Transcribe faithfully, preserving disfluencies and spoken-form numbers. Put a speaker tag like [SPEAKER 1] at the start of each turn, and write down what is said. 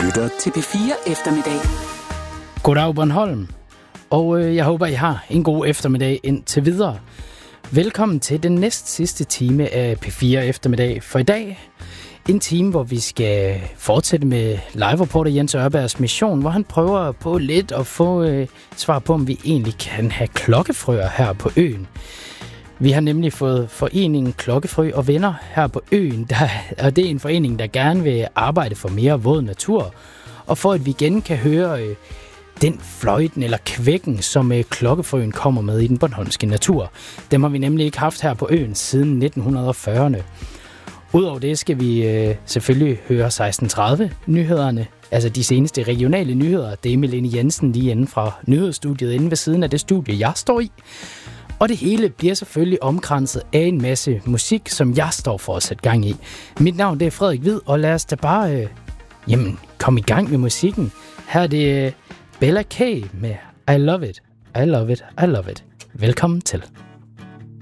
[SPEAKER 1] lytter til P fire Eftermiddag.
[SPEAKER 2] Goddag Bornholm, og øh, jeg håber, I har en god eftermiddag indtil videre. Velkommen til den næst sidste time af P fire Eftermiddag for i dag. En time, hvor vi skal fortsætte med live-reporter Jens Ørbergs mission, hvor han prøver på lidt at få øh, svar på, om vi egentlig kan have klokkefrøer her på øen. Vi har nemlig fået foreningen Klokkefrø og Venner her på øen, der, og det er en forening, der gerne vil arbejde for mere våd natur, og for at vi igen kan høre øh, den fløjten eller kvækken, som øh, klokkefrøen kommer med i den bornholmske natur. Dem har vi nemlig ikke haft her på øen siden nitten fyrrerne. Udover det skal vi øh, selvfølgelig høre seksten tredive nyhederne, altså de seneste regionale nyheder. Det er Melene Jensen lige inden fra nyhedsstudiet inde ved siden af det studie, jeg står i. Og det hele bliver selvfølgelig omkranset af en masse musik, som jeg står for at sætte gang i. Mit navn det er Frederik Hvid, og lad os da bare øh, jamen, komme i gang med musikken. Her er det øh, Bella K med I Love It, I Love It, I Love It. Velkommen til.